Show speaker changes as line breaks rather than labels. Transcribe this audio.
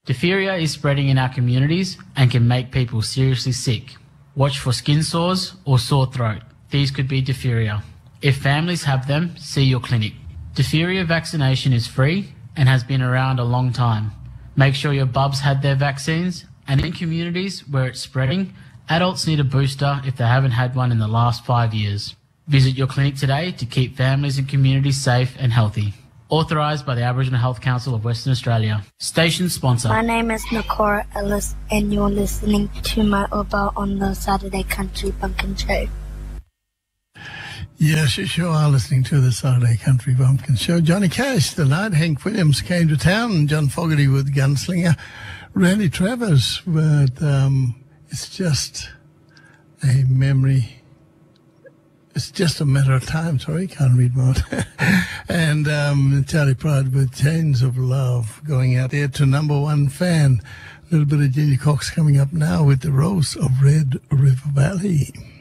Diphtheria is spreading in our communities and can make people seriously sick. Watch for skin sores or sore throat. These could be diphtheria. If families have them, see your clinic. Diphtheria vaccination is free and has been around a long time. Make sure your bubs had their vaccines, and in communities where it's spreading, adults need a booster if they haven't had one in the last 5 years. Visit your clinic today to keep families and communities safe and healthy. Authorised by the Aboriginal Health Council of Western Australia. Station sponsor.
My name is Nakora Ellis, and you're listening to my Uber on the Saturday Country Bumpkin Show.
Yes, you sure are listening to the Saturday Country Bumpkin Show. Johnny Cash tonight, Hank Williams came to town, John Fogerty with Gunslinger, Randy Travers, but it's just a memory. It's just a matter of time. Sorry, can't read more. And Charlie Pride with Chains of Love going out there to number one fan. A little bit of Jenny Cox coming up now with the Rose of Red River Valley.